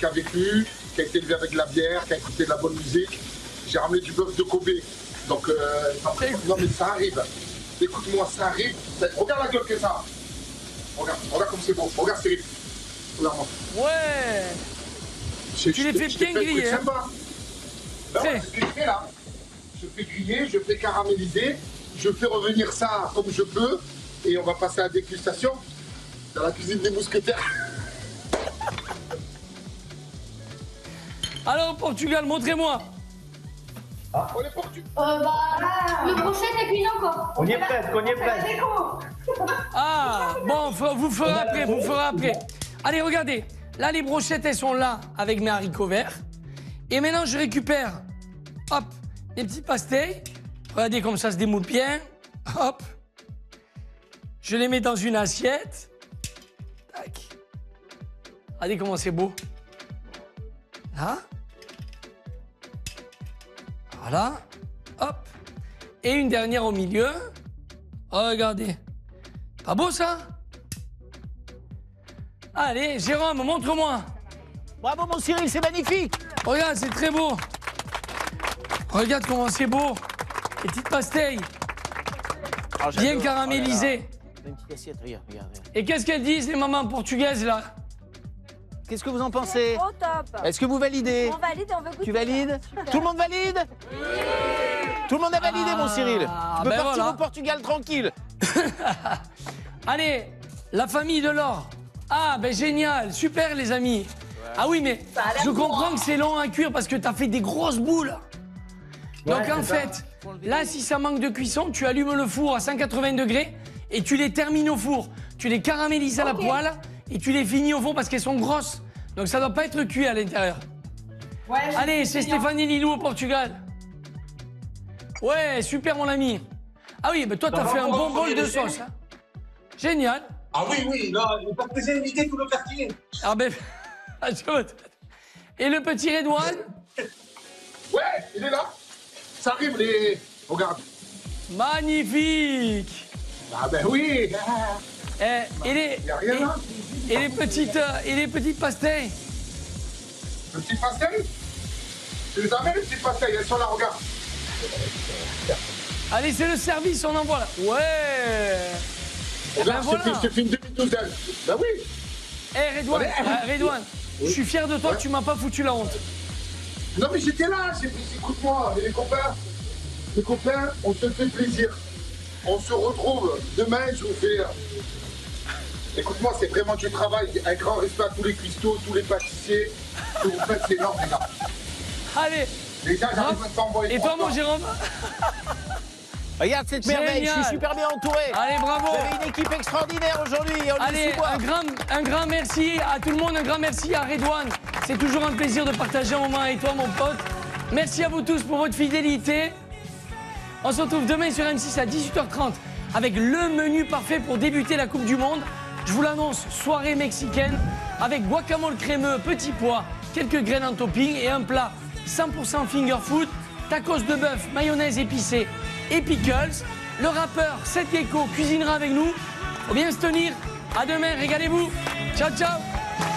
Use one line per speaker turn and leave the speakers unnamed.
qui a vécu, qui a été élevé avec de la bière, qui a écouté de la bonne musique. J'ai ramené du bœuf de Kobe. Donc, non mais ça arrive. Écoute-moi, ça arrive. Regarde la gueule que ça a. Regarde comme c'est beau. Regarde Cyril. Regarde-moi.
Ouais. Tu les fais bien griller. Hein.
Ben ouais, c'est ce que je fais là. Je fais griller, je fais caraméliser, je fais revenir ça comme je peux. Et on va passer à la dégustation dans la cuisine des mousquetaires.
Alors, Portugal, montrez-moi.
Ah, on est Portugal.
Le brochette est cuit encore.
On y est presque, on y est presque.
Ah, bon, vous ferez après, vous ferez après. Allez, regardez. Là, les brochettes, elles sont là avec mes haricots verts. Et maintenant, je récupère, hop, les petites pastilles. Regardez comme ça se démoule bien. Hop. Je les mets dans une assiette. Tac. Regardez comment c'est beau. Là. Voilà. Hop. Et une dernière au milieu. Regardez. Pas beau, ça? Allez, Jérôme, montre-moi.
Bravo, mon Cyril, c'est magnifique.
Regarde, c'est très beau. Regarde comment c'est beau. Les petites pastilles.
Oh,
Bien caramélisées.
Une petite assiette, regarde.
Et qu'est-ce qu'elles disent, les mamans portugaises, là?
Qu'est-ce que vous en pensez?
Au top.
Est-ce que vous validez?
On valide et on veut goûter.
Tu valides?
Super.
Tout le monde valide? Tout le monde a validé, mon Cyril. Tu peux
ben
partir
voilà.
au Portugal tranquille.
Allez, la famille de l'or. Ah, ben génial, super, les amis. Ouais. Ah oui, mais je comprends que c'est long à cuire parce que t'as fait des grosses boules. Donc en fait, là, si ça manque de cuisson, tu allumes le four à 180 degrés et tu les termines au four. Tu les caramélises à la poêle et tu les finis au four parce qu'elles sont grosses. Donc ça doit pas être cuit à l'intérieur. Ouais, allez, c'est Stéphanie Lilou au Portugal. Ouais, super, mon ami. Ah oui, mais toi, t'as fait un bon bol de sauce. Hein. Génial.
Ah oui, là, il va pas inviter tout le quartier.
Ah ben, et le petit Redouane?
Ouais, il est là. Ça arrive, les... Regarde.
Magnifique.
Ah ben oui.
Et les petites pastilles?
Les petites pastilles? Tu les amènes, les petites pastilles? Elles sont là, regarde.
Allez, c'est le service, on envoie là. Ouais.
Regarde,
voilà.
je te fais une demi-douzaine. Ben oui.
Eh, Redouane, je suis fier de toi, tu m'as pas foutu la honte.
Non, mais j'étais là. Écoute-moi, les copains, on se fait plaisir. On se retrouve demain, je vous fais... Écoute-moi, c'est vraiment du travail. Un grand respect à tous les cuistots, tous les pâtissiers. Ce que vous faites, c'est énorme, les gars.
Allez.
Les gars, j'arrive à t'envoyer.
Et toi, mon Jérôme?
Regarde cette merveille, je suis super bien entouré.
Allez, bravo.
Vous avez une équipe extraordinaire aujourd'hui.
Allez, un grand merci à tout le monde, un grand merci à Redouane. C'est toujours un plaisir de partager un moment avec toi, mon pote. Merci à vous tous pour votre fidélité. On se retrouve demain sur M6 à 18h30 avec le menu parfait pour débuter la Coupe du Monde. Je vous l'annonce, soirée mexicaine avec guacamole crémeux, petits pois, quelques graines en topping et un plat 100% finger food, tacos de bœuf, mayonnaise épicée et pickles. Le rappeur Seth Gecko cuisinera avec nous. Faut bien se tenir. À demain, régalez-vous. Ciao, ciao.